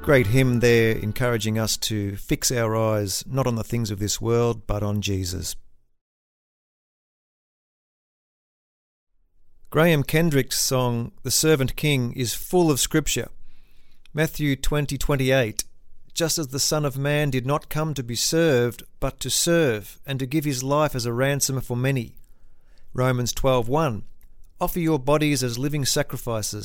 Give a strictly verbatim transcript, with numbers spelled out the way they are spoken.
Great hymn there, encouraging us to fix our eyes not on the things of this world, but on Jesus. Graham Kendrick's song, The Servant King, is full of scripture. Matthew twenty twenty-eight, just as the Son of Man did not come to be served, but to serve, and to give his life as a ransom for many. Romans twelve one, offer your bodies as living sacrifices,